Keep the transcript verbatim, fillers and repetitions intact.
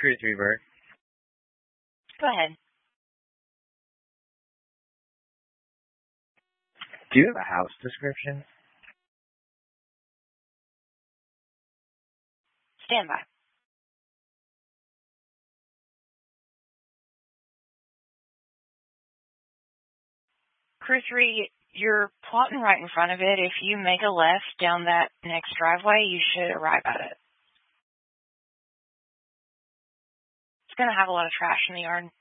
Crew three, Bird. Go ahead. Do you have a house description? Stand by. Crew three, you're plotting right in front of it. If you make a left down that next driveway, you should arrive at it. It's going to have a lot of trash in the yard.